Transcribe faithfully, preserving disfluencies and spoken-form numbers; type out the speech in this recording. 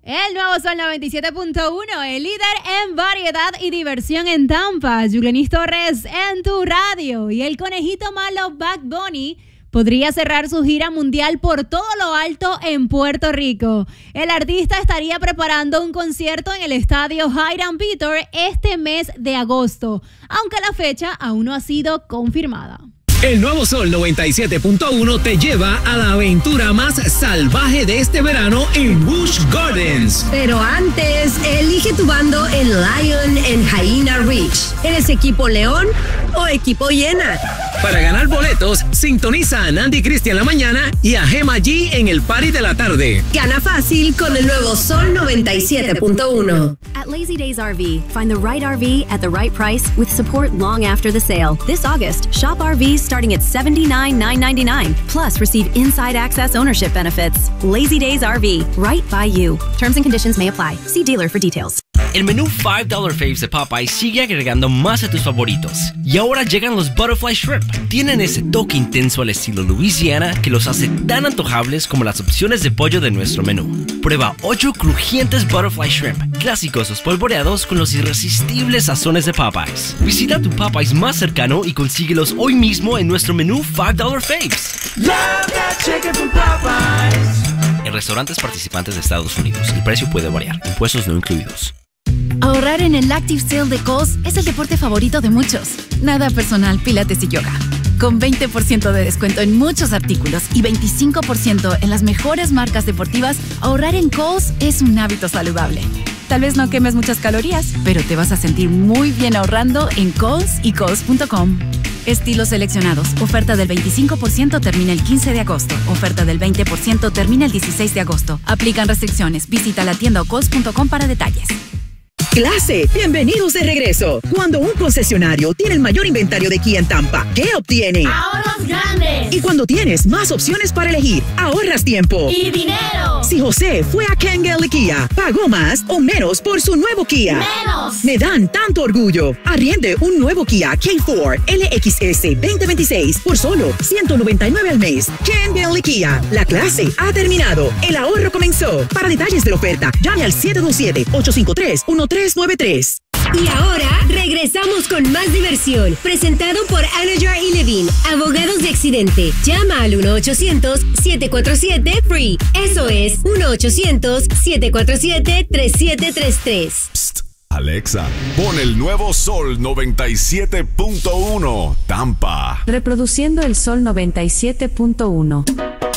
El nuevo Sol noventa y siete punto uno, el líder en variedad y diversión en Tampa. Julenis Torres en tu radio. Y el conejito malo Bad Bunny podría cerrar su gira mundial por todo lo alto en Puerto Rico. El artista estaría preparando un concierto en el estadio Hiram Peter este mes de agosto, aunque la fecha aún no ha sido confirmada. El nuevo Sol noventa y siete punto uno te lleva a la aventura más salvaje de este verano en Busch Gardens. Pero antes, elige tu bando en Lion en Hyena Ridge. ¿Eres equipo León o equipo Hiena? Para ganar boletos, sintoniza a Nandi Cristian la mañana y a Gemma G en el party de la tarde. Gana fácil con el nuevo Sol noventa y siete punto uno. At Lazy Days R V, find the right R V at the right price with support long after the sale. This August, shop R Vs starting at seventy-nine thousand nine hundred ninety-nine dollars. Plus, receive inside access ownership benefits. Lazy Days R V, right by you. Terms and conditions may apply. See dealer for details. El menú five dollar Faves de Popeye sigue agregando más a tus favoritos. Y ahora llegan los Butterfly Shrimp. Tienen ese toque intenso al estilo Louisiana que los hace tan antojables como las opciones de pollo de nuestro menú. Prueba ocho crujientes Butterfly Shrimp, clásicos espolvoreados con los irresistibles sazones de Popeyes. Visita tu Popeyes más cercano y consíguelos hoy mismo en nuestro menú five dollar Faves. Love that chicken from Popeyes. En restaurantes participantes de Estados Unidos, el precio puede variar, impuestos no incluidos. Ahorrar en el Active Sale de Kohl's es el deporte favorito de muchos. Nada personal, pilates y yoga. Con veinte por ciento de descuento en muchos artículos y veinticinco por ciento en las mejores marcas deportivas, ahorrar en Kohl's es un hábito saludable. Tal vez no quemes muchas calorías, pero te vas a sentir muy bien ahorrando en Kohl's y Kohl's punto com. Estilos seleccionados. Oferta del veinticinco por ciento termina el quince de agosto. Oferta del veinte por ciento termina el dieciséis de agosto. Aplican restricciones. Visita la tienda o Kohl's punto com para detalles. Clase, bienvenidos de regreso. Cuando un concesionario tiene el mayor inventario de Kia en Tampa, ¿qué obtiene? ¡Ahorros grandes! Y cuando tienes más opciones para elegir, ahorras tiempo. ¡Y dinero! Si José fue a Kangol Kia, ¿pagó más o menos por su nuevo Kia? ¡Menos! Me dan tanto orgullo. Arriende un nuevo Kia K cuatro L X S veinte veintiséis por solo ciento noventa y nueve al mes. Kangol Kia, la clase ha terminado. El ahorro comenzó. Para detalles de la oferta, llame al siete dos siete, ocho cinco tres, uno tres nueve tres. Y ahora regresamos con más diversión, presentado por Anajar y Levine, abogados de accidente. Llama al uno ochocientos, siete cuatro siete, F R E E. Eso es uno ochocientos, siete cuatro siete, tres siete tres tres. Psst, Alexa, pon el nuevo Sol noventa y siete punto uno, Tampa. Reproduciendo el Sol noventa y siete punto uno.